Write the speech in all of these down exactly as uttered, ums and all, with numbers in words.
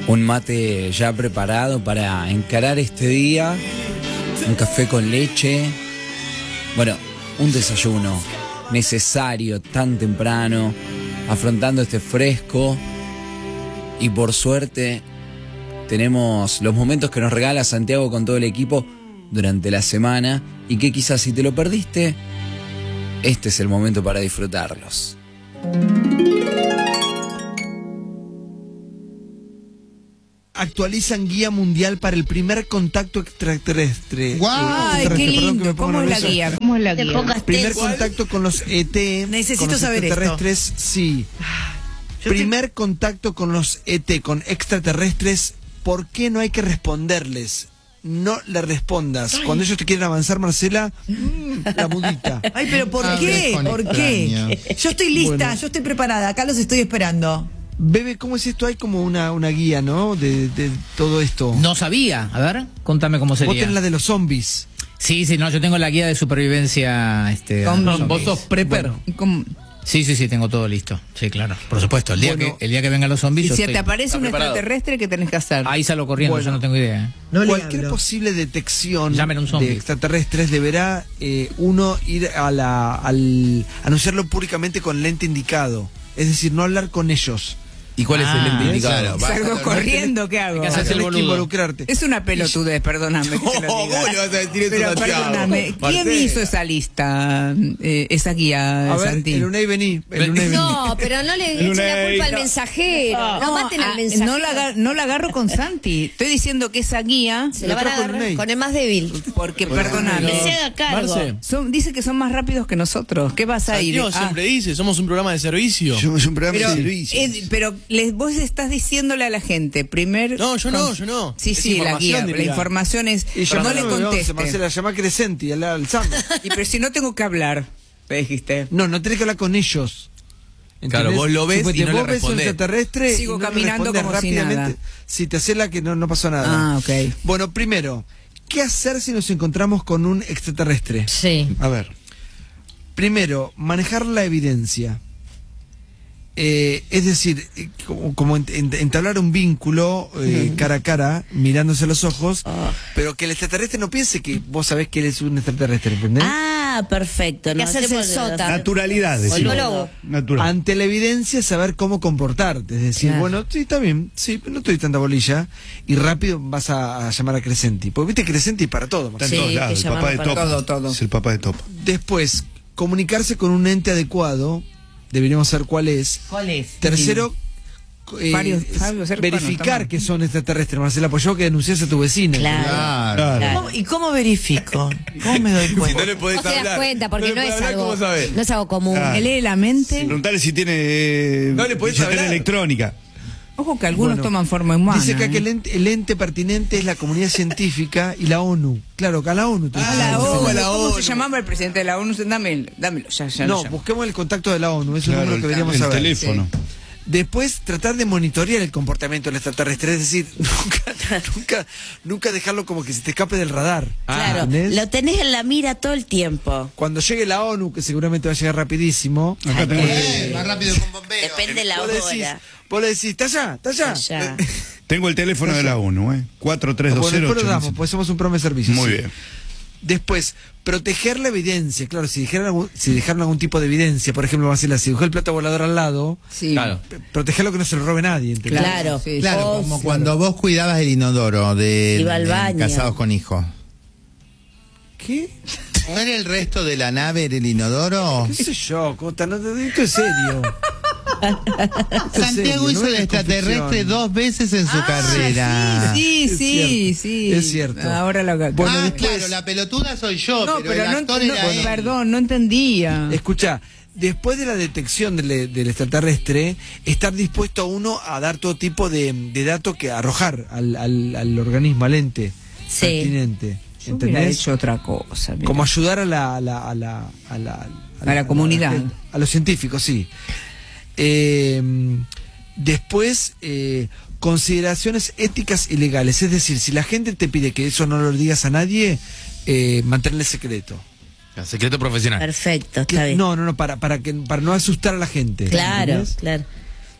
un mate ya preparado para encarar este día, un café con leche, bueno, un desayuno necesario tan temprano, afrontando este fresco, y por suerte tenemos los momentos que nos regala Santiago con todo el equipo durante la semana, y que quizás si te lo perdiste, este es el momento para disfrutarlos. Actualizan guía mundial para el primer contacto extraterrestre. ¡Guau! Ay, qué lindo. ¿Cómo es la guía? ¿Cómo es la guía? Primer contacto con los E T. Necesito con los saber extraterrestres, esto. Sí. Yo Primer te... contacto con los E T, con extraterrestres. ¿Por qué no hay que responderles? No le respondas. Ay. Cuando ellos te quieren avanzar, Marcela, la mudita. Ay, pero ¿por ah, qué? ¿Por qué? Yo estoy lista, bueno. yo estoy preparada. Acá los estoy esperando. Bebe, ¿cómo es esto? Hay como una, una guía, ¿no? De, de todo esto. No sabía. A ver, contame cómo sería. Vos tenés la de los zombies. Sí, sí, no, yo tengo la guía de supervivencia. Este, no, vos sos prepper. Bueno. Sí, sí, sí, tengo todo listo. Sí, claro, por supuesto. El día, bueno, que, el día que vengan los zombies. Y si estoy, te aparece un preparado. extraterrestre, ¿qué tenés que hacer? Ahí salgo corriendo, bueno, yo no tengo idea. ¿eh? No Cualquier posible detección un de extraterrestres deberá eh, uno ir a la, al anunciarlo públicamente con lente indicado. Es decir, no hablar con ellos. ¿Y cuál ah, es el lente indicado? Salgo corriendo, ¿qué hago? Tienes que involucrarte. Es una pelotudez, perdóname. ¿Cómo le vas a decir eso, Pero Santiago? perdóname, ¿quién hizo esa lista, eh, esa guía, a ver, Santi? el Unai vení. El Unai vení. No, pero no le echen la culpa al mensajero. No, no maten al mensajero. No la, no la agarro con Santi. Estoy diciendo que esa guía... Se la van a agarrar con el más débil. Porque, perdóname. Que se haga cargo. Son, dice que son más rápidos que nosotros. ¿Qué vas a ir? Dios, ah. siempre dice, somos un programa de servicio. Somos un programa pero, de servicio. Eh, pero les, vos estás diciéndole a la gente, primer... No, yo no, yo no. Sí, es sí, la guía, diría. La información es... Y yo no le conteste. Marcela, llama a Crescenti, al alzando. Y pero si no tengo que hablar, te dijiste. No, no tenés que hablar con ellos. ¿Entendés? Claro, vos lo ves y no vos le ves un extraterrestre sigo y no caminando como rápidamente. Si nada. Si te hace la que no, no pasó nada. Ah, ok. Bueno, primero, ¿qué hacer si nos encontramos con un extraterrestre? Sí. A ver. Primero, manejar la evidencia. Eh, es decir, eh, como, como ent, ent, entablar un vínculo eh, cara a cara, mirándose a los ojos, oh. pero que el extraterrestre no piense que vos sabés que él es un extraterrestre, ¿entendés? Ah, perfecto. No hacerse el sota. Naturalidad, Natural. Ante la evidencia, saber cómo comportarte. Es decir, claro. bueno, sí, está bien, sí, pero no estoy tanta bolilla. Y rápido vas a, a llamar a Crescenti. Porque viste Crescenti para todo. Está en sí, todos lados, el papá de Topo. Todo, todo. Es el papá de Topo. Después, comunicarse con un ente adecuado. Deberíamos saber cuál es. ¿Cuál es? Tercero, eh, Varios, Fabio, verificar que son extraterrestres, Marcela, pues yo que denunciaste a tu vecina. Claro, claro. claro. ¿Cómo, ¿Y cómo verifico? ¿Cómo me doy cuenta? Si no le podés no te hablar, das cuenta, porque no, no, es hablar, algo, no es algo común. Claro. ¿Me lee la mente? Sí. Preguntale si tiene eh, no le podés hablar. electrónica. Ojo que algunos bueno, toman forma humana. Dice que, ¿eh? que el, ente, el ente pertinente es la comunidad científica y la ONU. Claro, que a la ONU. Ah, la ONU. la ¿Cómo ONU. se llamaba el presidente de la ONU? Dámelo, dámelo, ya, ya No, lo busquemos el contacto de la ONU, es un claro, número que deberíamos el saber. El teléfono. Sí. Después, tratar de monitorear el comportamiento del extraterrestre, es decir, nunca, nunca, nunca dejarlo como que se te escape del radar. Claro, ¿entendés? Lo tenés en la mira todo el tiempo. Cuando llegue la ONU, que seguramente va a llegar rapidísimo. Acá tenemos eh, el... más rápido que un bombero. Depende de la hora. Decís, vos le decís, ¿está allá? ¿Está allá? Está allá. Tengo el teléfono de la ONU, ¿eh? cuatro tres dos cero. Bueno, después lo damos, pues somos un programa de servicio. Muy sí. bien. Después, proteger la evidencia. Claro, si dejaron algún, si dejaron algún tipo de evidencia, por ejemplo, Marcela, si dejó el plato volador al lado, sí. claro. protegerlo que no se lo robe nadie. ¿entendés? Claro, sí, claro, vos, como cuando vos cuidabas el inodoro de, Iba al baño. de Casados con Hijos. ¿Qué? ¿No era el resto de la nave en el inodoro? ¿Qué sé yo, Cota? No, esto es serio. Santiago hizo el extraterrestre dos veces en su ah, carrera. Sí, sí, sí, cierto, sí. Es cierto. Ahora lo Bueno, ah, después, claro, la pelotuda soy yo, no, pero, pero el no, actor no, era él. perdón, no entendía. Escucha, después de la detección del, del extraterrestre, estar dispuesto a uno a dar todo tipo de, de datos que arrojar al, al, al organismo, al ente sí. pertinente. Yo hubiera hecho otra cosa. Mira. Como ayudar a la, a la, a la, a la, a la, a la comunidad. A, la, a los científicos, sí. Eh, después, eh, consideraciones éticas y legales. Es decir, si la gente te pide que eso no lo digas a nadie, eh, mantenerle secreto. El secreto profesional. Perfecto, está que, bien. No, no, no, para, para, que, para no asustar a la gente. Claro, ¿entendés? claro.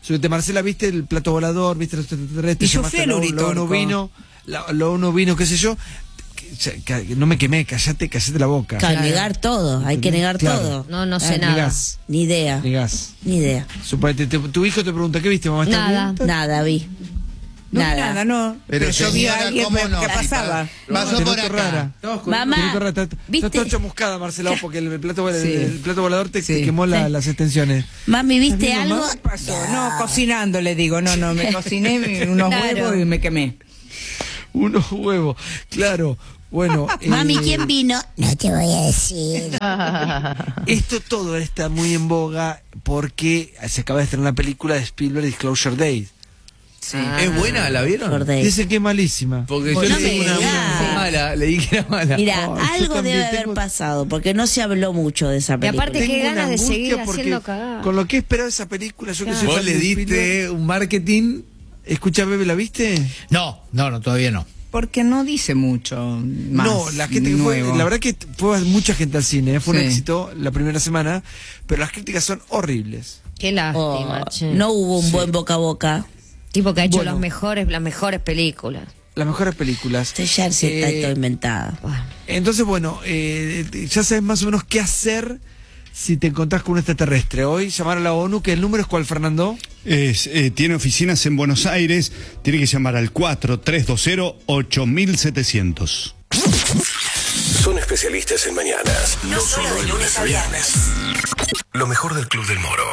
Subite, Marcela, ¿viste el plato volador? ¿Viste los extraterrestres? Y yo fui al Lo Uritorco. uno vino, la- lo uno vino, qué sé yo. Que- que- No me quemé, callate, callate la boca. Claro, negar todo, hay que negar Claro. todo. No, no sé Ah, nada. negás, Ni idea, negás. ni idea. Suponete, te- tu hijo te pregunta, ¿qué viste, mamá? ¿Estás Nada. bien? Nada vi. No, Nada. nada, no. Pero, yo vi a señora, alguien ¿cómo que no? pasaba. Pasó Te por noto acá. rara. Mamá, Te noto rara. Estás- ¿viste? Estás toda chamuscada, Marcela, porque el plato, el, Sí. el plato volador te, te Sí. quemó la- las extensiones. Mami, ¿viste ¿Estás bien, algo? mamá? ¿Qué pasó? No, cocinando le digo. No, no, me cociné unos Claro. huevos y me quemé. Unos huevos, claro. Bueno, Mami, eh, ¿quién vino? No te voy a decir. esto todo está muy en boga porque se acaba de estrenar una película de Spielberg, Disclosure Days. Sí. ¿Es buena? ¿La vieron? Acordé. Dicen que es malísima. Porque Bueno, yo no le di me una, digas. una mala, le dije que era mala. Mira, Oh, yo algo también debe haber tengo- pasado, porque no se habló mucho de esa Y película. aparte, qué Tengo una ganas de angustia seguir porque haciendo cagada. con lo que he esperado esa película, yo que soy Vos fan le de Spielberg- diste un marketing. Escucha, Bebe, ¿la viste? No, no, no, todavía no. Porque no dice mucho más. No, la gente que fue, nuevo. la verdad que fue mucha gente al cine, ¿eh? Fue un Sí. éxito la primera semana, pero las críticas son horribles. Qué lástima, Oh, che. no hubo un buen boca a boca. Tipo que ha hecho Bueno. los mejores, las mejores películas. Las mejores películas. Esto ya sí está Eh, todo inventado. Entonces, bueno, eh, ya sabes más o menos qué hacer si te encontrás con un extraterrestre. Hoy llamar a la ONU, que el número es ¿cuál, Fernando? Es, eh, tiene oficinas en Buenos Aires, tiene que llamar al cuatro tres dos cero ocho siete cero cero. Son especialistas en mañanas, no, solo de lunes a viernes. Lo mejor del Club del Moro.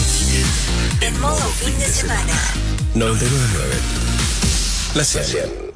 En modo fin de semana. noventa y nueve punto nueve. La cien.